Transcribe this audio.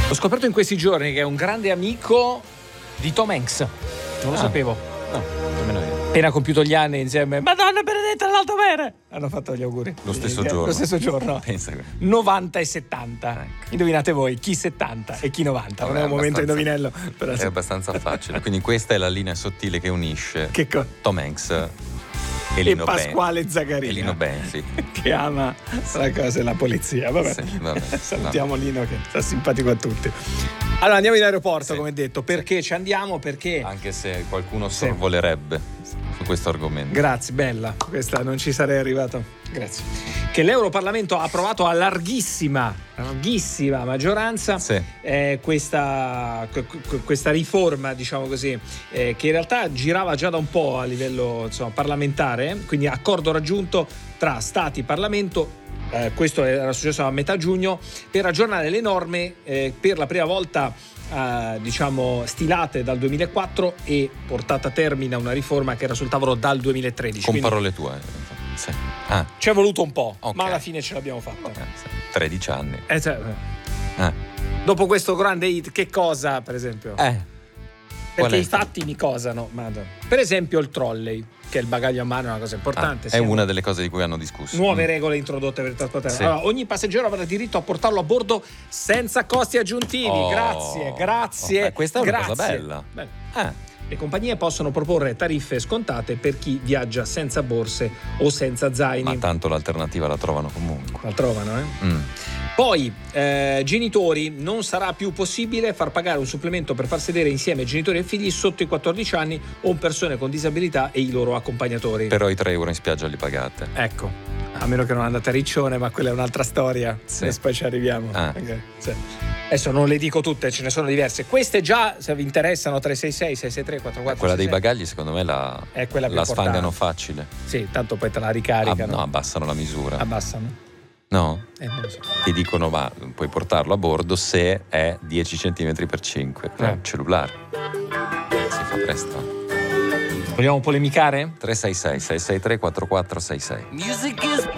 Ho scoperto in questi giorni che è un grande amico di Tom Hanks. Non lo sapevo. No, nemmeno io. Appena compiuto gli anni insieme, Madonna benedetta l'alto bene, hanno fatto gli auguri. Lo stesso giorno. Lo stesso giorno. Pensa che... 90 e 70. Ecco. Indovinate voi chi 70 e chi 90. Non è un momento indovinello. Però È abbastanza facile. Quindi questa è la linea sottile che unisce Tom Hanks e Pasquale Zagaria. E Lino Benzi. Che ama la cosa e la polizia. Vabbè. Sì, vabbè. Salutiamo Lino che sta simpatico a tutti. Allora andiamo in aeroporto, Sì. come detto. Perché ci andiamo? Perché Anche se qualcuno sorvolerebbe su questo argomento. Grazie, bella. Questa non ci sarei arrivato. Grazie. Che l'Europarlamento ha approvato a larghissima maggioranza Sì. questa riforma, diciamo così, che in realtà girava già da un po' a livello parlamentare, quindi accordo raggiunto tra Stati e Parlamento. Questo era successo a metà giugno per aggiornare le norme per la prima volta stilate dal 2004 e portata a termine una riforma che era sul tavolo dal 2013. Con Quindi parole tue. Sì. ci è voluto un po', Ok. ma alla fine ce l'abbiamo fatta. 13 anni. Dopo questo grande hit, che cosa, per esempio? Perché i stato? fatti mi cosano. Per esempio il trolley, che è il bagaglio a mano, è una cosa importante. È una delle cose di cui hanno discusso. Nuove regole introdotte per il trasporto. Sì. Allora, ogni passeggero avrà diritto a portarlo a bordo senza costi aggiuntivi. Grazie. Questa è una cosa bella. Le compagnie possono proporre tariffe scontate per chi viaggia senza borse o senza zaini. Ma tanto l'alternativa la trovano comunque. La trovano, Poi, genitori, non sarà più possibile far pagare un supplemento per far sedere insieme genitori e figli sotto i 14 anni o persone con disabilità e i loro accompagnatori. Però i 3 euro in spiaggia li pagate. Ecco, a meno che non andate a Riccione, ma quella è un'altra storia. Sì. E poi ci arriviamo. Okay. Sì. Adesso non le dico tutte, ce ne sono diverse. Queste già, se vi interessano, 366 663 44. Quella dei bagagli, secondo me, è quella più la importante. sfangano facile. Sì, tanto poi te la ricaricano. No, abbassano la misura. Abbassano? No? Non lo so. Ti dicono, ma puoi portarlo a bordo se è 10 cm per 5. Cellulare. Si fa presto. Vogliamo polemicare? 366 663 4466. Music is